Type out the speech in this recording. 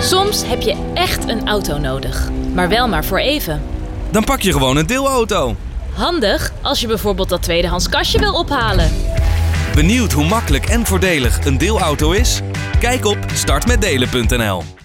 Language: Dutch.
Soms heb je echt een auto nodig, maar wel maar voor even. Dan pak je gewoon een deelauto. Handig als je bijvoorbeeld dat tweedehands kastje wil ophalen. Benieuwd hoe makkelijk en voordelig een deelauto is? Kijk op startmetdelen.nl.